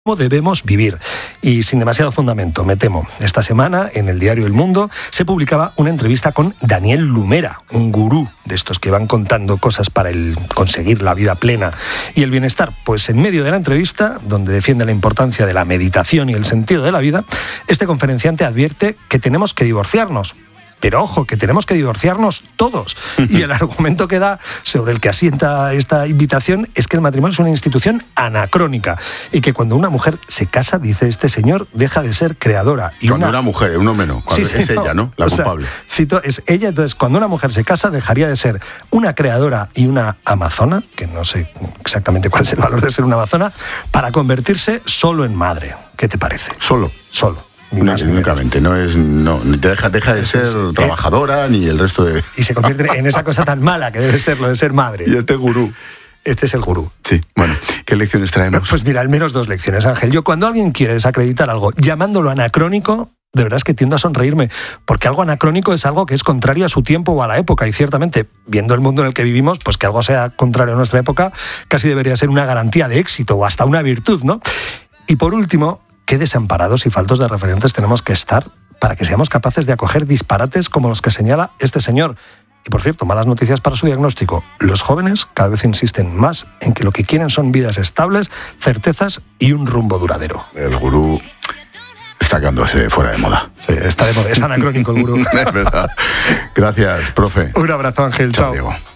¿Cómo debemos vivir? Y sin demasiado fundamento, me temo. Esta semana, en el diario El Mundo, se publicaba una entrevista con Daniel Lumera, un gurú de estos que van contando cosas para conseguir la vida plena y el bienestar. Pues en medio de la entrevista, donde defiende la importancia de la meditación y el sentido de la vida, este conferenciante advierte que tenemos que divorciarnos. Pero ojo, que tenemos que divorciarnos todos. Y el argumento que da sobre el que asienta esta invitación es que el matrimonio es una institución anacrónica y que cuando una mujer se casa, dice este señor, deja de ser creadora. Y cuando una mujer, un hombre no, cuando es ella, ¿no? La culpable. Cito, es ella, entonces cuando una mujer se casa dejaría de ser una creadora y una amazona, que no sé exactamente cuál es el valor de ser una amazona, para convertirse solo en madre. ¿Qué te parece? Solo. Únicamente, no deja de ser trabajadora ni el resto de... Y se convierte en esa cosa tan mala que debe ser lo de ser madre. Y este gurú. Este es el gurú. Sí, bueno, ¿qué lecciones traemos? Pues mira, al menos 2 lecciones, Ángel. Yo cuando alguien quiere desacreditar algo llamándolo anacrónico, de verdad es que tiendo a sonreírme, porque algo anacrónico es algo que es contrario a su tiempo o a la época, y ciertamente, viendo el mundo en el que vivimos, pues que algo sea contrario a nuestra época casi debería ser una garantía de éxito o hasta una virtud, ¿no? Y por último, qué desamparados y faltos de referentes tenemos que estar para que seamos capaces de acoger disparates como los que señala este señor. Y por cierto, malas noticias para su diagnóstico. Los jóvenes cada vez insisten más en que lo que quieren son vidas estables, certezas y un rumbo duradero. El gurú está quedándose fuera de moda. Sí, está de moda. Es anacrónico el gurú. Es verdad. Gracias, profe. Un abrazo, Ángel. Chao. Diego.